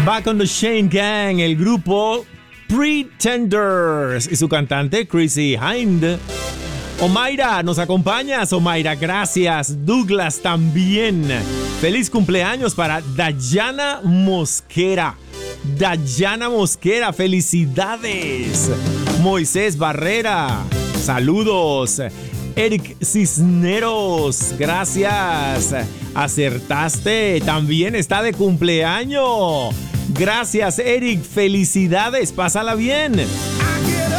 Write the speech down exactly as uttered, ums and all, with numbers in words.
Back on the Shane Gang, el grupo Pretenders y su cantante Chrissy Hind. Omaira, ¿nos acompañas? Omaira, gracias. Douglas también. Feliz cumpleaños para Dayana Mosquera. Dayana Mosquera, felicidades. Moisés Barrera, saludos. Eric Cisneros, gracias. Acertaste, también está de cumpleaños. Gracias, Eric, felicidades, pásala bien.